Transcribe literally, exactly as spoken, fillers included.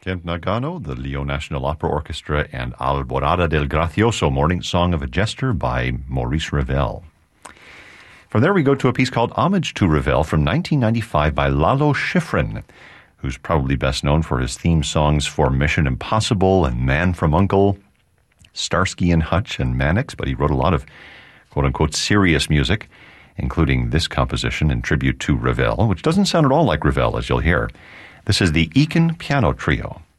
Kent Nagano, the Leo National Opera Orchestra, and Alborada del Gracioso, Morning Song of a Jester by Maurice Ravel. From there we go to a piece called Homage to Ravel from nineteen ninety-five by Lalo Schifrin, who's probably best known for his theme songs for Mission Impossible and Man from U N C L E, Starsky and Hutch and Mannix, but he wrote a lot of quote-unquote serious music, including this composition in tribute to Ravel, which doesn't sound at all like Ravel, as you'll hear. This is the Eakin Piano Trio.